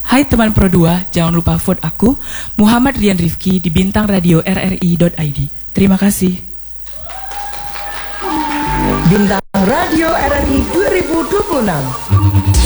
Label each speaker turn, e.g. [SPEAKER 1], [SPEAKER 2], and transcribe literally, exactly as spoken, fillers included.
[SPEAKER 1] Hai teman Pro dua, jangan lupa vote aku, Muhammad Rian Rifki di bintang radio r r i dot i d. Terima kasih.
[SPEAKER 2] Bintang Radio R R I dua ribu dua puluh enam.